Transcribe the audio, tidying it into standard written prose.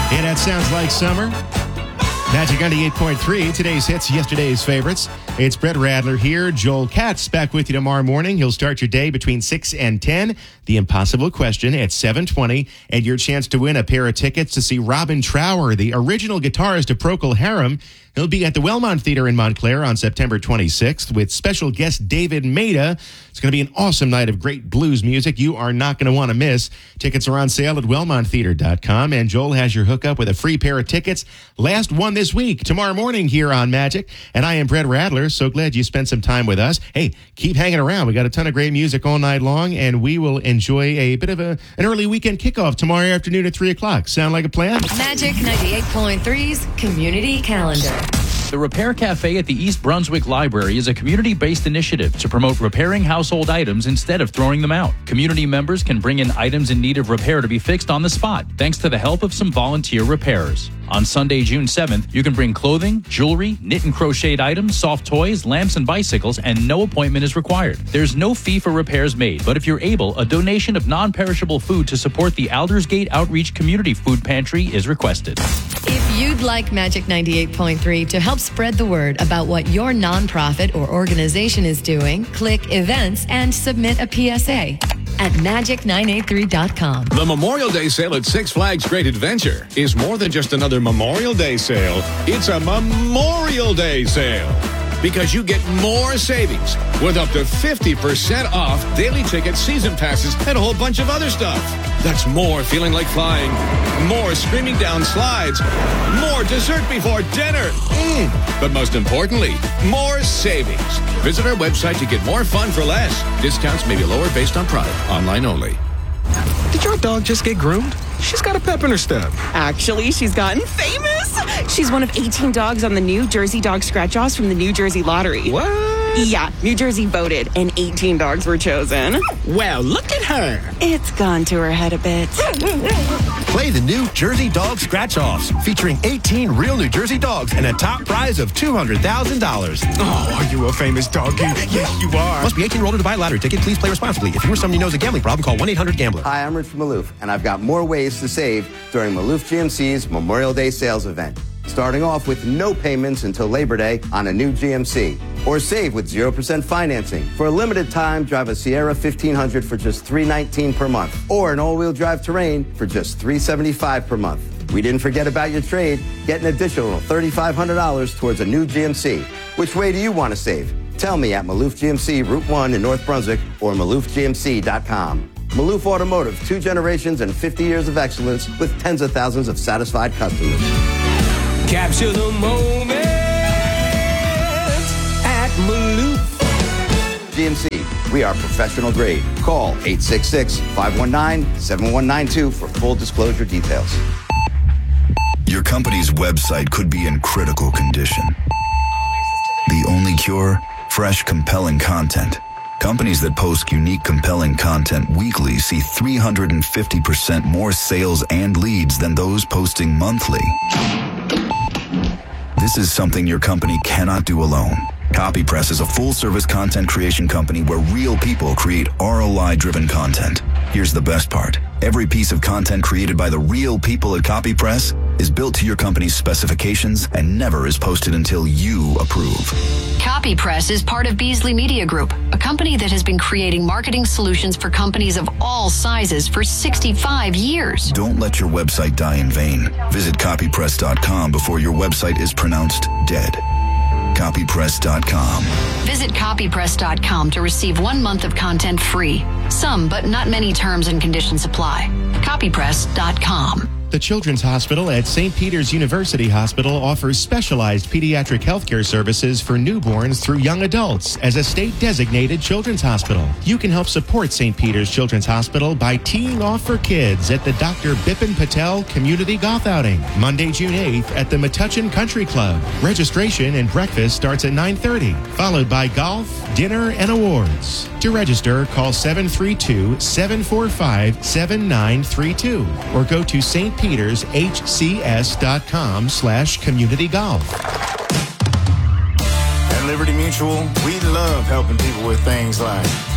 Yeah, that sounds like summer. Magic 98.3, today's hits, yesterday's favorites. It's Brett Radler here. Joel Katz back with you tomorrow morning. He'll start your day between 6 and 10. The Impossible Question at 7:20. And your chance to win a pair of tickets to see Robin Trower, the original guitarist of Procol Harum. He'll be at the Wellmont Theater in Montclair on September 26th with special guest David Maida. It's going to be an awesome night of great blues music you are not going to want to miss. Tickets are on sale at WellmontTheater.com. And Joel has your hookup with a free pair of tickets. Last one this week, tomorrow morning here on Magic. And I am Brett Radler. So glad you spent some time with us. Hey, keep hanging around. We got a ton of great music all night long, and we will enjoy a bit of an early weekend kickoff tomorrow afternoon at 3 o'clock. Sound like a plan? Magic 98.3's Community Calendar. The Repair Cafe at the East Brunswick Library is a community-based initiative to promote repairing household items instead of throwing them out. Community members can bring in items in need of repair to be fixed on the spot, thanks to the help of some volunteer repairers. On Sunday, June 7th, you can bring clothing, jewelry, knit and crocheted items, soft toys, lamps, and bicycles, and no appointment is required. There's no fee for repairs made, but if you're able, a donation of non-perishable food to support the Aldersgate Outreach Community Food Pantry is requested. If you'd like Magic 98.3 to help spread the word about what your nonprofit or organization is doing, click Events and submit a PSA at magic983.com. The Memorial Day sale at Six Flags Great Adventure is more than just another Memorial Day sale. It's a Memorial Day sale because you get more savings with up to 50% off daily tickets, season passes, and a whole bunch of other stuff. That's more feeling like flying, more screaming down slides, more dessert before dinner. But most importantly, more savings. Visit our website to get more fun for less. Discounts may be lower based on product. Online only. Did your dog just get groomed? She's got a pep in her step. Actually, she's gotten famous. She's one of 18 dogs on the New Jersey Dog Scratch-Offs from the New Jersey Lottery. What? Yeah, New Jersey voted, and 18 dogs were chosen. Well, look at her. It's gone to her head a bit. Play the New Jersey Dog Scratch-Offs, featuring 18 real New Jersey dogs and a top prize of $200,000. Oh, are you a famous doggy? Yes, you are. Must be 18 or older to buy a lottery ticket. Please play responsibly. If you or someone you know has a gambling problem, call 1-800-GAMBLER. Hi, I'm Rich from Maloof, and I've got more ways to save during Maloof GMC's Memorial Day sales event. Starting off with no payments until Labor Day on a new GMC. Or save with 0% financing. For a limited time, drive a Sierra 1500 for just $319 per month. Or an all-wheel drive Terrain for just $375 per month. We didn't forget about your trade. Get an additional $3,500 towards a new GMC. Which way do you want to save? Tell me at Maloof GMC, Route 1 in North Brunswick, or MaloofGMC.com. Maloof Automotive, 2 generations and 50 years of excellence with tens of thousands of satisfied customers. Capture the moment at Maloof. GMC, we are professional grade. Call 866-519-7192 for full disclosure details. Your company's website could be in critical condition. The only cure? Fresh, compelling content. Companies that post unique, compelling content weekly see 350% more sales and leads than those posting monthly. This is something your company cannot do alone. CopyPress is a full-service content creation company where real people create ROI-driven content. Here's the best part. Every piece of content created by the real people at CopyPress is built to your company's specifications and never is posted until you approve. CopyPress is part of Beasley Media Group, a company that has been creating marketing solutions for companies of all sizes for 65 years. Don't let your website die in vain. Visit copypress.com before your website is pronounced dead. Copypress.com. Visit copypress.com to receive 1 month of content free. Some, but not many terms and conditions apply. Copypress.com. The Children's Hospital at St. Peter's University Hospital offers specialized pediatric healthcare services for newborns through young adults as a state-designated children's hospital. You can help support St. Peter's Children's Hospital by teeing off for kids at the Dr. Bipin Patel Community Golf Outing, Monday, June 8th at the Metuchen Country Club. Registration and breakfast starts at 9:30, followed by golf, dinner, and awards. To register, call 732-745-7932 or go to stpetershcs.com/communitygolf. At Liberty Mutual, we love helping people with things like